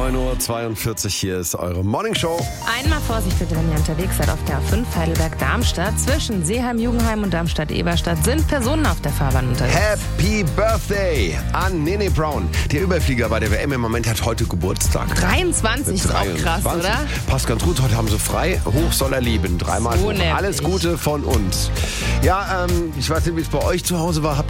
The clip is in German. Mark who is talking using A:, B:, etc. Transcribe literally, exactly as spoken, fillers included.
A: neun Uhr zweiundvierzig, hier ist eure Morning Show.
B: Einmal Vorsicht bitte, wenn ihr unterwegs seid auf der A fünf Heidelberg-Darmstadt. Zwischen Seeheim-Jugendheim und Darmstadt-Eberstadt sind Personen auf der Fahrbahn unterwegs.
A: Happy Birthday an Nene Brown. Der Überflieger bei der W M im Moment hat heute Geburtstag.
B: dreiundzwanzig ist auch krass, oder?
A: Passt ganz gut, heute haben sie frei. Hoch soll er lieben. Dreimal
B: So
A: hoch. Alles Gute von uns. Ja, ähm, ich weiß nicht, wie es bei euch zu Hause war. Habt